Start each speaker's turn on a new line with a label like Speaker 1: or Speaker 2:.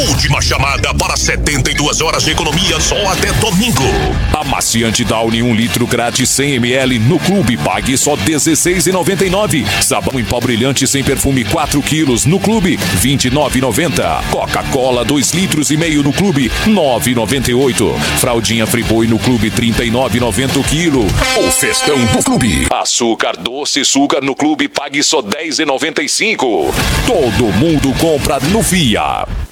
Speaker 1: Última chamada para 72 horas de economia só até domingo.
Speaker 2: Amaciante Downy 1 litro grátis 100 ml no clube, pague só R$16,99. Sabão em pó brilhante sem perfume 4 quilos no clube, R$29,90. Coca-Cola 2 litros e meio no clube, R$9,98. Fraldinha Friboi no clube, R$39,90 o quilo. O festão do clube. Açúcar doce Sugar no clube, pague só R$10,95. Todo mundo compra no Via.